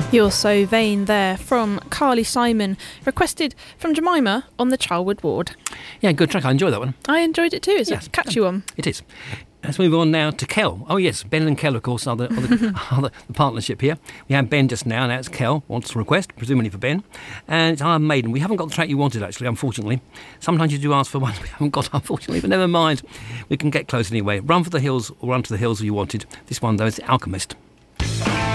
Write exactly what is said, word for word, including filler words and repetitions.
You're So Vain there from Carly Simon, requested from Jemima on the Charlwood Ward. Yeah, good track. I enjoyed that one. I enjoyed it too. It's yes, a catchy one. It is. Let's move on now to Kel. Oh, yes, Ben and Kel, of course, are the, are the, are the, the partnership here. We had Ben just now, now it's Kel, wants a request, presumably for Ben. And it's Iron Maiden. We haven't got the track you wanted, actually, unfortunately. Sometimes you do ask for one we haven't got, unfortunately, but never mind. We can get close anyway. Run for the Hills or Run to the Hills if you wanted. This one, though, is The Alchemist.